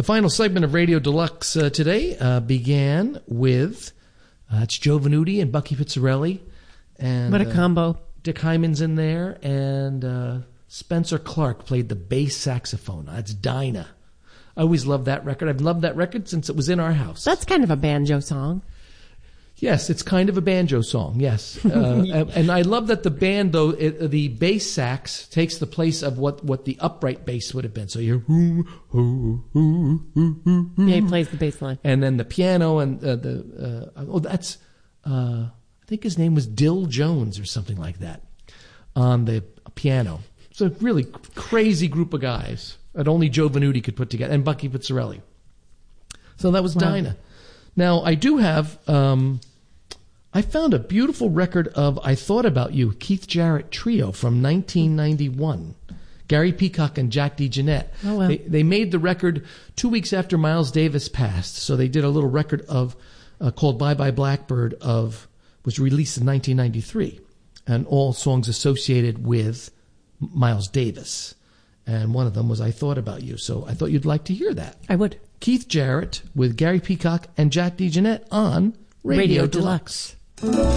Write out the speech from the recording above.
The final segment of Radio Deluxe today began with it's Joe Venuti and Bucky Pizzarelli. And, what a combo. Dick Hyman's in there, and Spencer Clark played the bass saxophone. That's Dinah. I always loved that record. I've loved that record since it was in our house. That's kind of a banjo song. Yes, it's kind of a banjo song, yes. And I love that the band, though, the bass sax takes the place of what the upright bass would have been. So you're... Yeah, he plays the bass line. And then the piano and that's... I think his name was Dill Jones or something like that on the piano. It's a really crazy group of guys that only Joe Venuti could put together, and Bucky Pizzarelli. So that was Dinah. Now, I do have... I found a beautiful record of I Thought About You, Keith Jarrett Trio from 1991. Gary Peacock and Jack DeJohnette. Oh, wow. They made the record 2 weeks after Miles Davis passed, so they did a little record of called Bye Bye Blackbird was released in 1993, and all songs associated with Miles Davis. And one of them was I Thought About You, so I thought you'd like to hear that. I would. Keith Jarrett with Gary Peacock and Jack DeJohnette on Radio Deluxe.